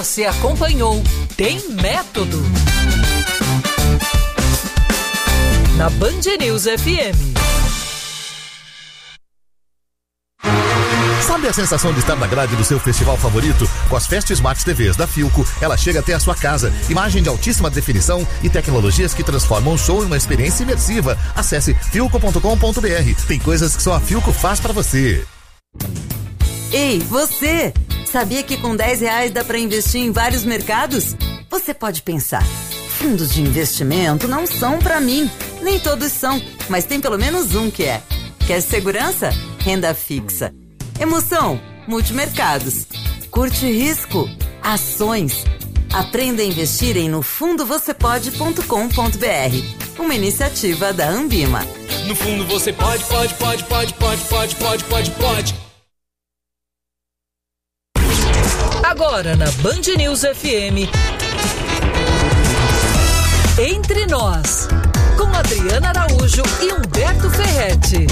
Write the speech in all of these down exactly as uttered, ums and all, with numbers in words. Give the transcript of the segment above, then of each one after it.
Você acompanhou Tem Método na Band News F M. Sabe a sensação de estar na grade do seu festival favorito? Com as Fest Smart T Vs da Philco, ela chega até a sua casa. Imagem de altíssima definição e tecnologias que transformam o show em uma experiência imersiva. Acesse philco ponto com ponto b r. Tem coisas que só a Philco faz pra você. Ei, você! Sabia que com dez reais dá pra investir em vários mercados? Você pode pensar, fundos de investimento não são pra mim. Nem todos são, mas tem pelo menos um que é. Quer segurança? Renda fixa. Emoção? Multimercados. Curte risco? Ações. Aprenda a investir em no fundo você pode ponto com ponto b r. Uma iniciativa da Ambima. No fundo você pode, pode, pode, pode, pode, pode, pode, pode, pode. Agora na Band News F M, Entre Nós, com Adriana Araújo e Humberto Ferretti.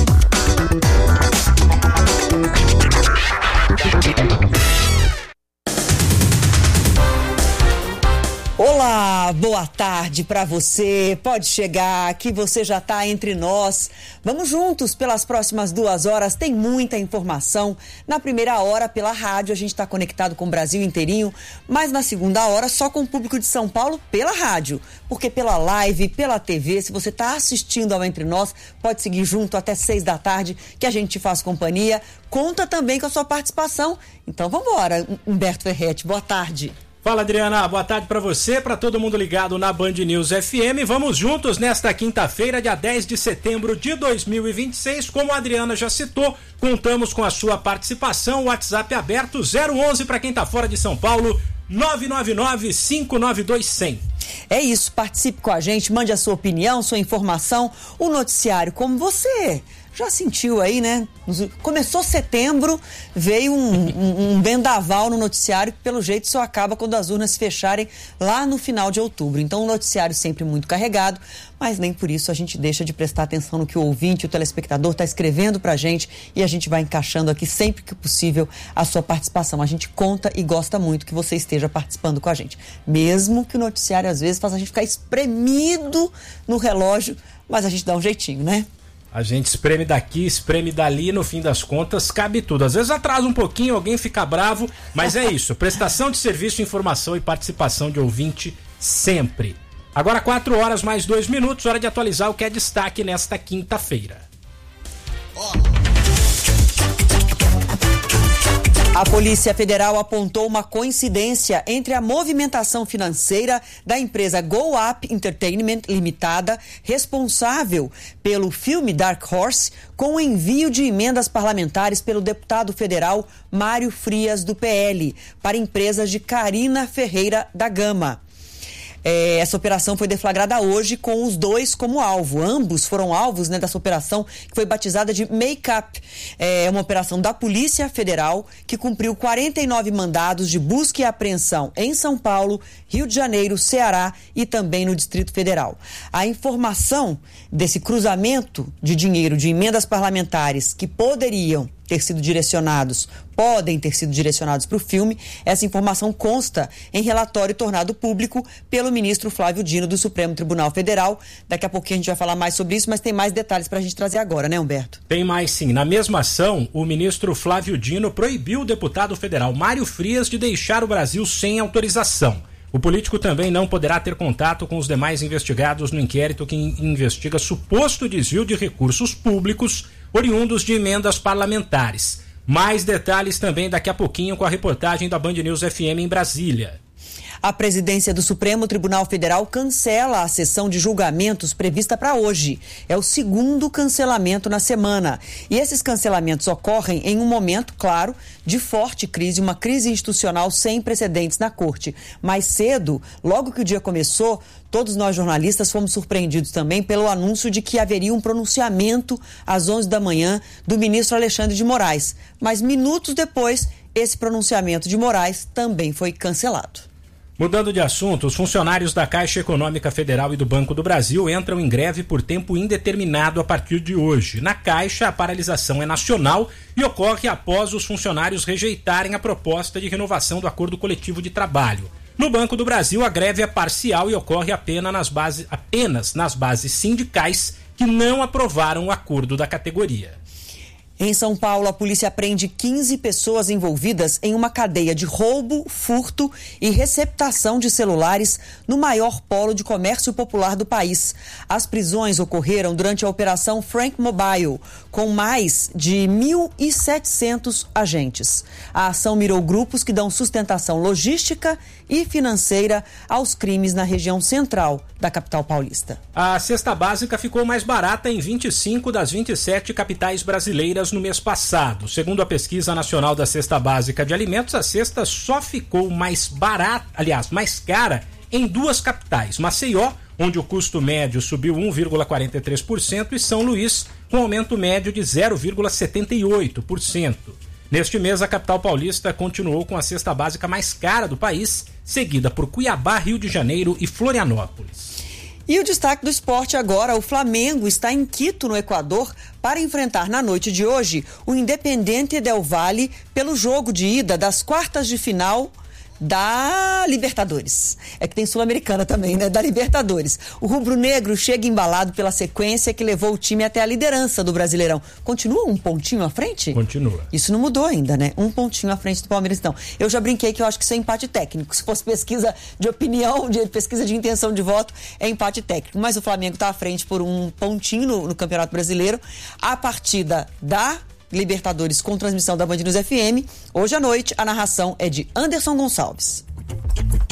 Olá, boa tarde para você. Pode chegar, que você já está entre nós. Vamos juntos pelas próximas duas horas. Tem muita informação. Na primeira hora, pela rádio, a gente está conectado com o Brasil inteirinho. Mas na segunda hora, só com o público de São Paulo pela rádio. Porque pela live, pela T V, se você está assistindo ao Entre Nós, pode seguir junto até seis da tarde, que a gente te faz companhia. Conta também com a sua participação. Então vamos embora, Humberto Ferretti. Boa tarde. Fala, Adriana, boa tarde para você, para todo mundo ligado na Band News F M. Vamos juntos nesta quinta-feira, dia dez de setembro de dois mil e vinte e seis. Como a Adriana já citou, contamos com a sua participação. WhatsApp aberto zero onze para quem está fora de São Paulo, nove nove nove, cinco nove dois, zero zero. É isso, participe com a gente, mande a sua opinião, sua informação. O noticiário, como você já sentiu aí, né? Começou setembro, veio um, um, um vendaval no noticiário que pelo jeito só acaba quando as urnas se fecharem lá no final de outubro. Então o noticiário sempre muito carregado, mas nem por isso a gente deixa de prestar atenção no que o ouvinte, o telespectador está escrevendo pra gente e a gente vai encaixando aqui sempre que possível a sua participação. A gente conta e gosta muito que você esteja participando com a gente. Mesmo que o noticiário às vezes faça a gente ficar espremido no relógio, mas a gente dá um jeitinho, né? A gente espreme daqui, espreme dali, no fim das contas, cabe tudo. Às vezes atrasa um pouquinho, alguém fica bravo, mas é isso. Prestação de serviço, informação e participação de ouvinte sempre. Agora quatro horas mais dois minutos, hora de atualizar o que é destaque nesta quinta-feira. A Polícia Federal apontou uma coincidência entre a movimentação financeira da empresa Go Up Entertainment Limitada, responsável pelo filme Dark Horse, com o envio de emendas parlamentares pelo deputado federal Mário Frias, do P L, para empresas de Carina Ferreira da Gama. É, essa operação foi deflagrada hoje com os dois como alvo. Ambos foram alvos, né, dessa operação que foi batizada de Make Up. É uma operação da Polícia Federal que cumpriu quarenta e nove mandados de busca e apreensão em São Paulo, Rio de Janeiro, Ceará e também no Distrito Federal. A informação desse cruzamento de dinheiro de emendas parlamentares que poderiam ter sido direcionados, podem ter sido direcionados para o filme, essa informação consta em relatório tornado público pelo ministro Flávio Dino do Supremo Tribunal Federal. Daqui a pouquinho a gente vai falar mais sobre isso, mas tem mais detalhes para a gente trazer agora, né, Humberto? Tem mais sim. Na mesma ação, o ministro Flávio Dino proibiu o deputado federal Mário Frias de deixar o Brasil sem autorização. O político também não poderá ter contato com os demais investigados no inquérito que investiga suposto desvio de recursos públicos oriundos de emendas parlamentares. Mais detalhes também daqui a pouquinho com a reportagem da Band News F M em Brasília. A presidência do Supremo Tribunal Federal cancela a sessão de julgamentos prevista para hoje. É o segundo cancelamento na semana. E esses cancelamentos ocorrem em um momento, claro, de forte crise, uma crise institucional sem precedentes na Corte. Mais cedo, logo que o dia começou, todos nós jornalistas fomos surpreendidos também pelo anúncio de que haveria um pronunciamento às onze da manhã do ministro Alexandre de Moraes. Mas minutos depois, esse pronunciamento de Moraes também foi cancelado. Mudando de assunto, os funcionários da Caixa Econômica Federal e do Banco do Brasil entram em greve por tempo indeterminado a partir de hoje. Na Caixa, a paralisação é nacional e ocorre após os funcionários rejeitarem a proposta de renovação do acordo coletivo de trabalho. No Banco do Brasil, a greve é parcial e ocorre apenas nas bases, apenas nas bases sindicais que não aprovaram o acordo da categoria. Em São Paulo, a polícia prende quinze pessoas envolvidas em uma cadeia de roubo, furto e receptação de celulares no maior polo de comércio popular do país. As prisões ocorreram durante a Operação Frank Mobile, com mais de mil e setecentos agentes. A ação mirou grupos que dão sustentação logística e financeira aos crimes na região central da capital paulista. A cesta básica ficou mais barata em vinte e cinco das vinte e sete capitais brasileiras no mês passado. Segundo a Pesquisa Nacional da Cesta Básica de Alimentos, a cesta só ficou mais barata, aliás, mais cara em duas capitais, Maceió, onde o custo médio subiu um vírgula quarenta e três por cento, e São Luís, com aumento médio de zero vírgula setenta e oito por cento. Neste mês, a capital paulista continuou com a cesta básica mais cara do país, seguida por Cuiabá, Rio de Janeiro e Florianópolis. E o destaque do esporte agora, o Flamengo está em Quito, no Equador, para enfrentar na noite de hoje o Independiente del Valle pelo jogo de ida das quartas de final da Libertadores. É que tem Sul-Americana também, né? Da Libertadores. O rubro-negro chega embalado pela sequência que levou o time até a liderança do Brasileirão. Continua um pontinho à frente? Continua. Isso não mudou ainda, né? Um pontinho à frente do Palmeiras, então. Eu já brinquei que eu acho que isso é empate técnico. Se fosse pesquisa de opinião, de pesquisa de intenção de voto, é empate técnico. Mas o Flamengo está à frente por um pontinho no, no Campeonato Brasileiro. A partida da Libertadores com transmissão da Band News F M. Hoje à noite, a narração é de Anderson Gonçalves.